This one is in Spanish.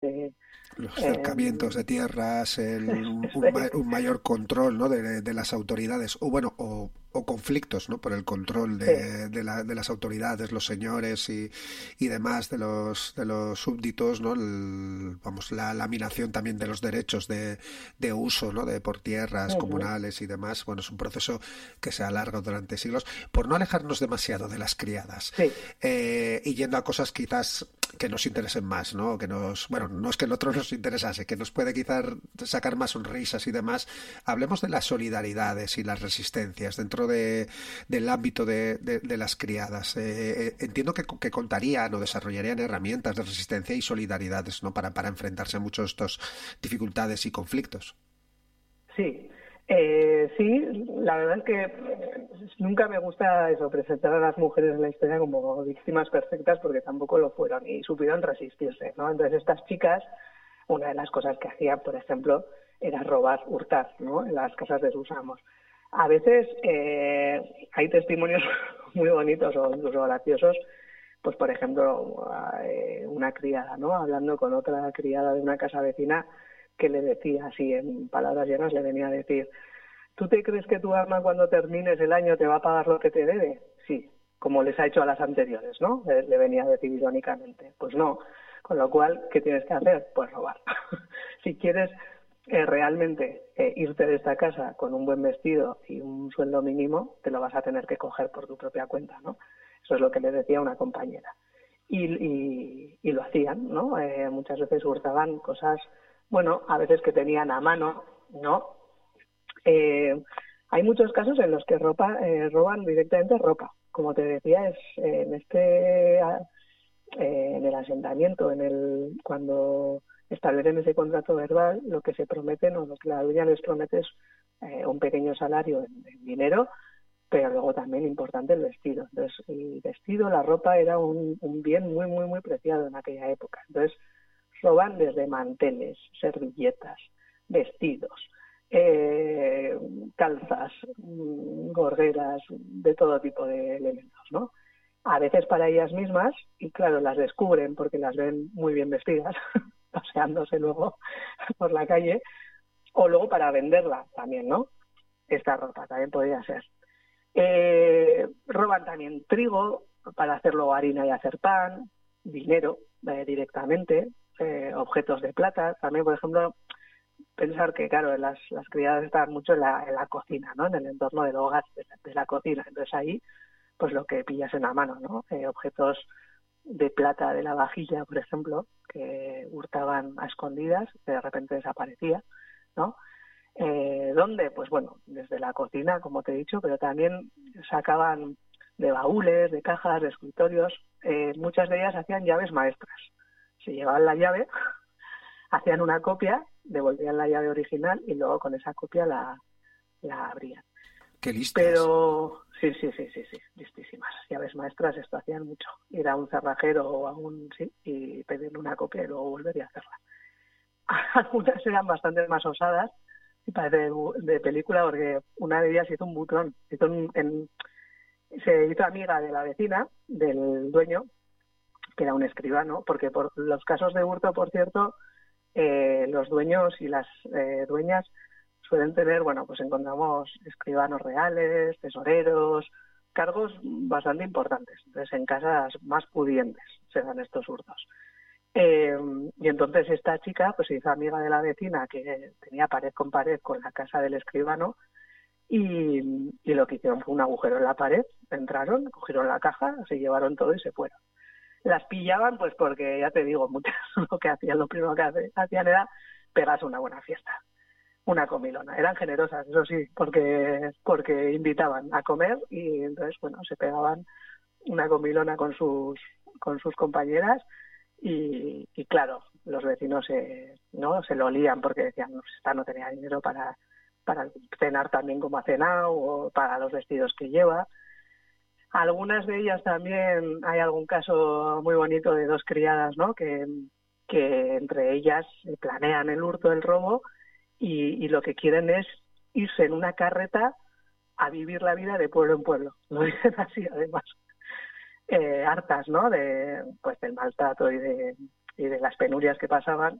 de... Los cercamientos de tierras, un mayor control, ¿no? de las autoridades, o bueno, o conflictos, ¿no? Por el control sí, de las autoridades, los señores y demás de los súbditos, ¿no? Vamos, la laminación también de los derechos de uso, ¿no? De por tierras ujú, comunales y demás. Bueno, es un proceso que se alarga durante siglos. Por no alejarnos demasiado de las criadas, sí, y yendo a cosas quizás que nos interesen más, ¿no? Que bueno, no es que el otro nos interesase, que nos puede quizás sacar más sonrisas y demás. Hablemos de las solidaridades y las resistencias dentro del ámbito de las criadas. Entiendo que contarían o desarrollarían herramientas de resistencia y solidaridades, ¿no? Para enfrentarse a muchos de estos dificultades y conflictos. sí. Sí, la verdad es que nunca me gusta eso, presentar a las mujeres en la historia como víctimas perfectas porque tampoco lo fueron y supieron resistirse, ¿no? Entonces estas chicas, una de las cosas que hacían, por ejemplo, era robar, hurtar, ¿no? En las casas de sus amos. A veces hay testimonios muy bonitos o incluso graciosos, pues por ejemplo, una criada, ¿no? Hablando con otra criada de una casa vecina que le decía así, en palabras llanas, le venía a decir: ¿tú te crees que tu ama cuando termines el año te va a pagar lo que te debe? Sí, como les ha hecho a las anteriores, ¿no? Le venía a decir irónicamente. Pues no. Con lo cual, ¿qué tienes que hacer? Pues robar. Si quieres realmente irte de esta casa con un buen vestido y un sueldo mínimo, te lo vas a tener que coger por tu propia cuenta, ¿no? Eso es lo que le decía una compañera. Y lo hacían, ¿no? Muchas veces hurtaban cosas, bueno, a veces que tenían a mano, ¿no? Eh, Hay muchos casos en los que roban directamente ropa. Como te decía, es en el asentamiento, cuando establecen ese contrato verbal, lo que se prometen o lo que la dueña les promete es un pequeño salario en dinero, pero luego también importante el vestido. Entonces, el vestido, la ropa era un bien muy, muy, muy preciado en aquella época. Entonces, roban desde manteles, servilletas, vestidos, eh, calzas, gorgueras, de todo tipo de elementos, ¿no? A veces para ellas mismas, y claro, las descubren porque las ven muy bien vestidas, paseándose luego por la calle, o luego para venderla también, ¿no? Esta ropa también podría ser. Roban también trigo para hacer luego harina y hacer pan, dinero directamente, objetos de plata. También, por ejemplo, pensar que, claro, las criadas estaban mucho en la cocina, ¿no? En el entorno del hogar, de la cocina. Entonces ahí, pues lo que pillas en la mano, ¿no? Objetos de plata de la vajilla, por ejemplo, que hurtaban a escondidas, que de repente desaparecía, ¿no? ¿Dónde? Pues bueno, desde la cocina, como te he dicho, pero también sacaban de baúles, de cajas, de escritorios. Muchas de ellas hacían llaves maestras. Se llevaban la llave, hacían una copia, devolvían la llave original y luego con esa copia la abrían. Qué listas. Pero sí, sí, sí, sí, sí, listísimas. Llaves maestras, esto hacían mucho. Ir a un cerrajero o a sí, y pedirle una copia y luego volver y hacerla. Algunas eran bastante más osadas, y parece de película, porque una de ellas hizo un butrón. Se hizo amiga de la vecina, del dueño, que era un escribano, porque por los casos de hurto, por cierto, los dueños y las dueñas suelen tener, bueno, pues encontramos escribanos reales, tesoreros, cargos bastante importantes. Entonces, en casas más pudientes se dan estos hurtos. Eh, y entonces esta chica pues se hizo amiga de la vecina que tenía pared con la casa del escribano y lo que hicieron fue un agujero en la pared, entraron, cogieron la caja, se llevaron todo y se fueron. Las pillaban pues porque, ya te digo, muchas lo que hacían, lo primero que hacían era pegarse una buena fiesta, una comilona. Eran generosas, eso sí, porque invitaban a comer y entonces, bueno, se pegaban una comilona con sus compañeras y claro, los vecinos no se lo olían porque decían, no, esta no tenía dinero para cenar también como ha cenado o para los vestidos que lleva. Algunas de ellas también, hay algún caso muy bonito de dos criadas, ¿no? Que entre ellas planean el hurto, el robo y lo que quieren es irse en una carreta a vivir la vida de pueblo en pueblo. Lo dicen así, además. Hartas, ¿no? Pues del maltrato y de las penurias que pasaban,